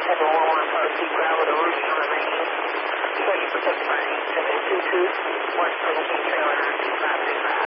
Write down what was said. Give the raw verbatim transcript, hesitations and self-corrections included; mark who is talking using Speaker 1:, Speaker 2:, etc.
Speaker 1: seven one one, proceed gravel to Ruby on the main. Twenty protected by eight seven two two, one seventeen trailer nine two five three five.